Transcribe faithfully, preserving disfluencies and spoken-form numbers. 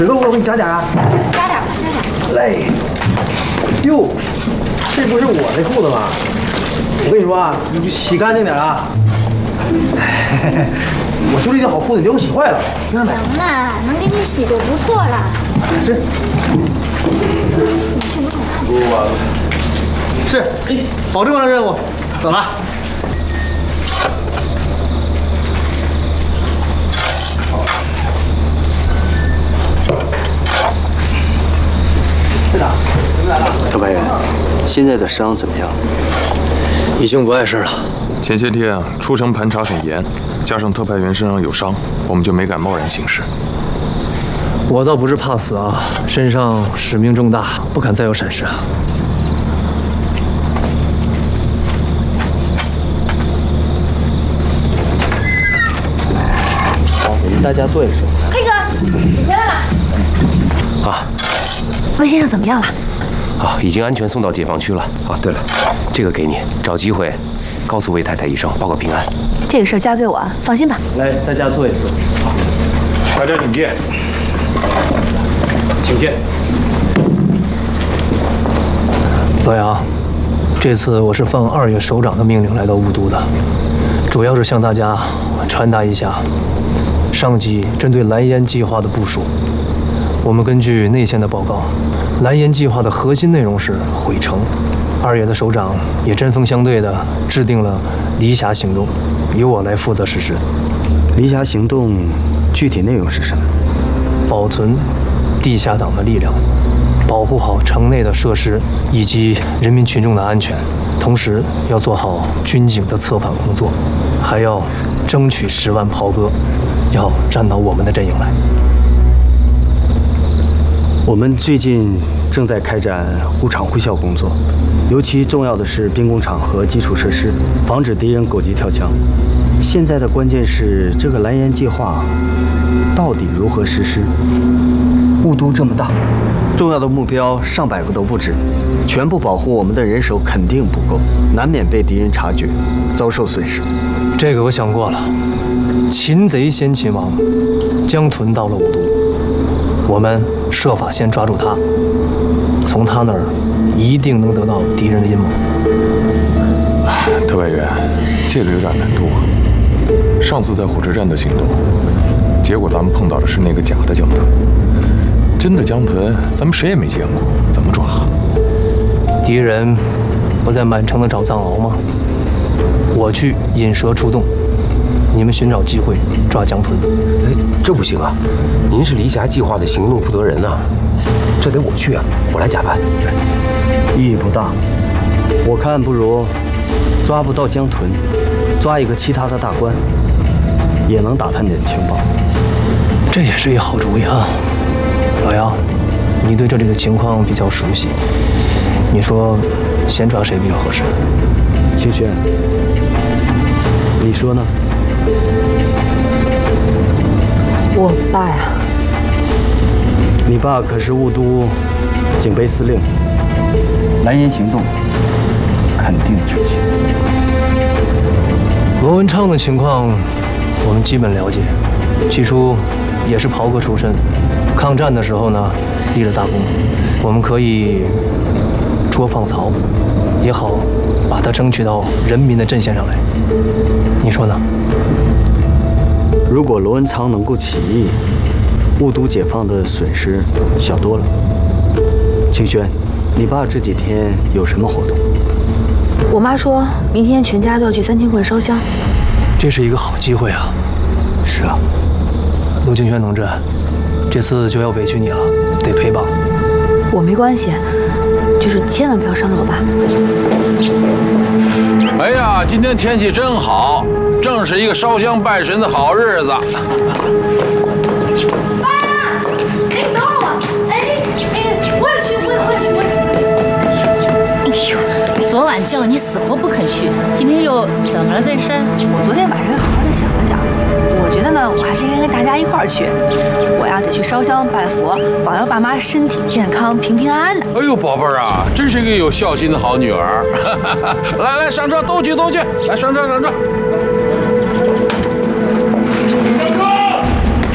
吃豆腐我给你加点啊。 加点吧，加点。 来。哟，这不是我的裤子吗？我跟你说啊，你就洗干净点啊。我就这条好裤子，你别给我洗坏了。 行了，能给你洗就不错了。 是。是，保证完成任务。走了。队长，你们来了。 特派员，现在的伤怎么样？ 已经不碍事了。 前些天啊，出城盘查很严，加上特派员身上有伤，我们就没敢贸然行事。 我倒不是怕死啊，身上使命重大，不敢再有闪失啊。 好，我们大家坐一坐。 黑哥，你回来了。 啊， 魏先生怎么样了？ 啊，已经安全送到解放区了。哦，对了，这个给你，找机会告诉魏太太一声，报个平安。 这个事儿交给我，放心吧。 来，大家坐一坐。 大家请见。 请见。 老杨，这次我是奉二爷首长的命令来到雾都的，主要是向大家传达一下上级针对蓝烟计划的部署。我们根据内线的报告，蓝烟计划的核心内容是毁城。二爷的首长也针锋相对地制定了离峡行动，由我来负责实施。 离峡行动具体内容是什么？ 保存地下党的力量，保护好城内的设施以及人民群众的安全，同时要做好军警的策反工作，还要争取十万袍哥要站到我们的阵营来。 我们最近正在开展护场护校工作，尤其重要的是兵工厂和基础设施，防止敌人狗急跳墙。现在的关键是这个蓝烟计划到底如何实施？雾都这么大，重要的目标上百个都不止，全部保护我们的人手肯定不够，难免被敌人察觉，遭受损失。 这个我想过了，擒贼先擒王，江屯到了雾都，我们设法先抓住他，从他那儿一定能得到敌人的阴谋。 特派员，这个有点难度啊。上次在火车站的行动，结果咱们碰到的是那个假的江屯，真的江屯咱们谁也没见过，怎么抓？ 敌人不在满城的找藏獒吗？我去引蛇出洞，你们寻找机会抓江屯。 哎，这不行啊！您是离峡计划的行动负责人呐，这得我去啊，我来假扮。 意义不大，我看不如抓不到江屯，抓一个其他的大官，也能打探点情报。 这也是一好主意啊，老杨，你对这里的情况比较熟悉，你说先抓谁比较合适？ 清轩，你说呢？ 我爸呀， 你爸可是雾都警备司令，蓝烟行动肯定执行。 罗文畅的情况我们基本了解，起初也是袍哥出身，抗战的时候呢立了大功，我们可以捉放曹，也好把他争取到人民的阵线上来，你说呢？ 如果罗文仓能够起义，雾都解放的损失小多了。清轩，你爸这几天有什么活动？ 我妈说明天全家都要去三清会烧香， 这是一个好机会啊！ 是啊， 陆清轩同志，这次就要委屈你了，得陪绑。 我没关系，就是千万不要伤着我爸。 哎呀，今天天气真好，正是一个烧香拜神的好日子。 爸，哎，等会儿吧，哎哎，我也去，我也我也去，我也去。 哎呦，昨晚叫你死活不肯去，今天又怎么了这事？ 我昨天晚上好好的想了想，我觉得呢，我还是应该跟大家一块儿去。我呀得去烧香拜佛，保佑爸妈身体健康、平平安安的。 哎呦，宝贝儿啊，真是一个有孝心的好女儿。来来，上车，都去都去，来上车上车。